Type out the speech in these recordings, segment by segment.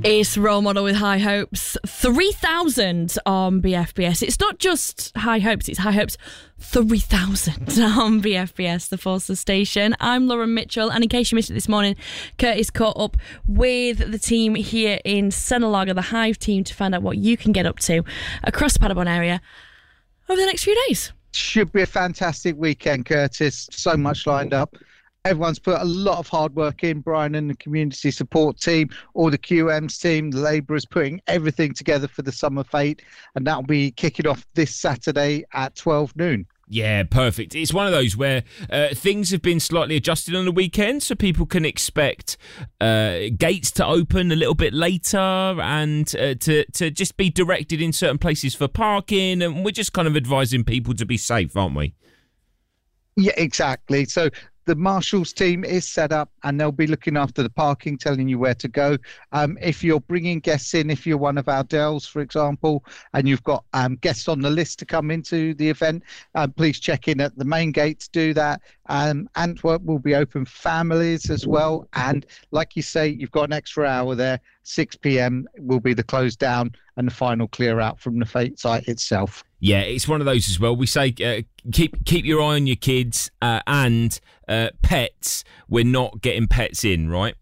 It's Role Model with High Hopes 3000 on BFBS. It's not just High Hopes, it's High Hopes 3000 on BFBS, the Forces station. I'm Lauren Mitchell, and in case you missed it this morning, Curtis caught up with the team here in Senalaga, the Hive team, to find out what you can get up to across the Padabon area over the next few days. Should be a fantastic weekend, Curtis. So much lined up. Everyone's put a lot of hard work in. Brian and the community support team, all the QMs team, the labourers putting everything together for the Summer Fete. And that'll be kicking off this Saturday at 12 noon. Yeah, perfect. It's one of those where things have been slightly adjusted on the weekend, so people can expect gates to open a little bit later and to just be directed in certain places for parking. And we're just kind of advising people to be safe, aren't we? Yeah, exactly. So the Marshals team is set up and they'll be looking after the parking, telling you where to go. If you're bringing guests in, if you're one of our Dells, for example, and you've got guests on the list to come into the event, please check in at the main gate to do that. Antwerp will be open for families as well. And like you say, you've got an extra hour there. 6 p.m. will be the close down and the final clear out from the Fete site itself. Yeah, it's one of those as well. We say keep your eye on your kids and pets. We're not getting pets in, right?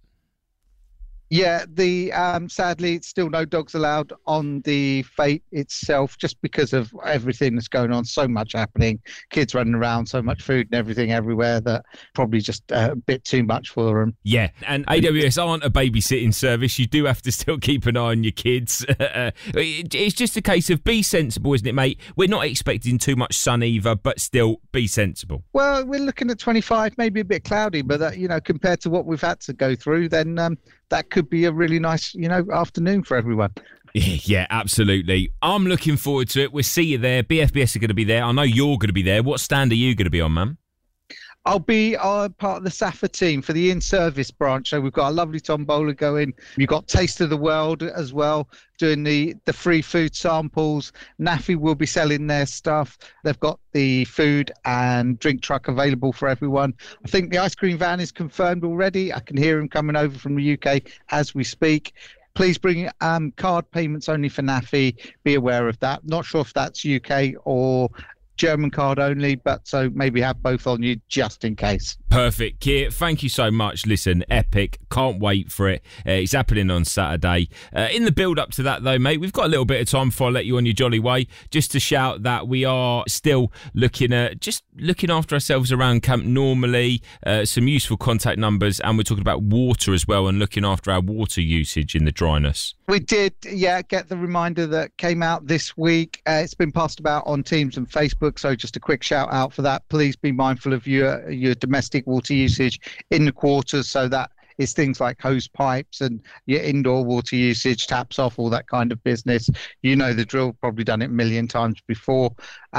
Yeah, sadly, still no dogs allowed on the Fete itself, just because of everything that's going on. So much happening, kids running around, so much food and everything everywhere that probably just a bit too much for them. Yeah, and AWS aren't a babysitting service. You do have to still keep an eye on your kids. It's just a case of be sensible, isn't it, mate? We're not expecting too much sun either, but still be sensible. Well, we're looking at 25, maybe a bit cloudy, but that, compared to what we've had to go through, then that could be a really nice, afternoon for everyone. Yeah, absolutely. I'm looking forward to it. We'll see you there. BFBS are going to be there. I know you're going to be there. What stand are you going to be on, man? I'll be part of the SAFA team for the in-service branch. So we've got a lovely tombola going. You've got Taste of the World as well, doing the free food samples. NAFI will be selling their stuff. They've got the food and drink truck available for everyone. I think the ice cream van is confirmed already. I can hear him coming over from the UK as we speak. Please bring card payments only for NAFI. Be aware of that. Not sure if that's UK or German card only, but so maybe have both on you just in case. Perfect. Keir, thank you so much. Listen, epic. Can't wait for it. It's happening on Saturday. In the build-up to that, though, mate, we've got a little bit of time before I let you on your jolly way, just to shout that we are still looking after ourselves around camp normally, some useful contact numbers, and we're talking about water as well and looking after our water usage in the dryness. We did, get the reminder that came out this week. It's been passed about on Teams and Facebook, so just a quick shout out for that. Please be mindful of your domestic water usage in the quarters, so that is things like hose pipes and your indoor water usage, taps off, all that kind of business. You know the drill, probably done it a million times before.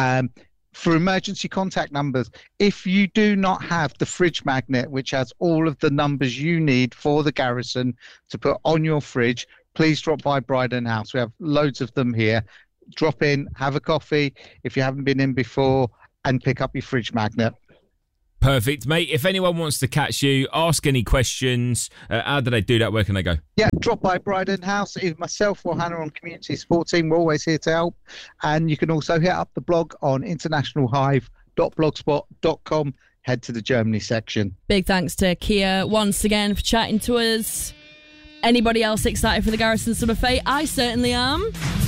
For emergency contact numbers, if you do not have the fridge magnet, which has all of the numbers you need for the garrison to put on your fridge, please drop by Bryden House. We have loads of them here. Drop in, have a coffee if you haven't been in before, and pick up your fridge magnet. Perfect, mate. If anyone wants to catch you, ask any questions, how do they do that? Where can they go? Yeah, drop by Bryden House. Either myself or Hannah on Community Support Team. We're always here to help. And you can also hit up the blog on internationalhive.blogspot.com. Head to the Germany section. Big thanks to Keir once again for chatting to us. Anybody else excited for the Garrison Summer Fete? I certainly am.